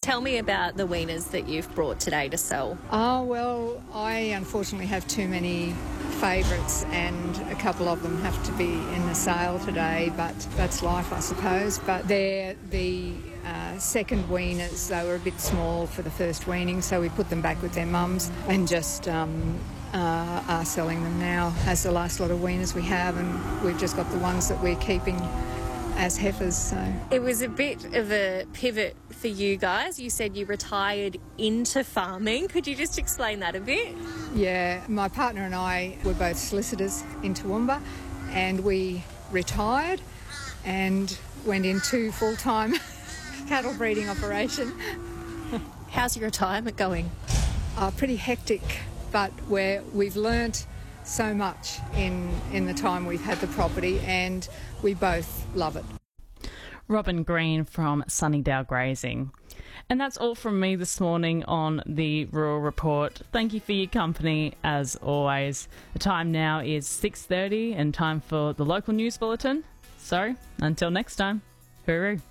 Tell me about the weaners that you've brought today to sell. Oh, well, I unfortunately have too many favourites and a couple of them have to be in the sale today, but that's life, I suppose. But they're the second weaners. They were a bit small for the first weaning, so we put them back with their mums and just are selling them now as the last lot of weaners we have, and we've just got the ones that we're keeping as heifers. So it was a bit of a pivot for you guys. You said you retired into farming. Could you just explain that a bit? Yeah, my partner and I were both solicitors in Toowoomba, and we retired and went into full-time cattle breeding operation. How's your retirement going? Pretty hectic, but we've learnt so much in the time we've had the property, and we both love it. Robin Green from Sunnydale Grazing. And that's all from me this morning on the Rural Report. Thank you for your company, as always. The time now is 6:30 and time for the local news bulletin. So, until next time, hooroo.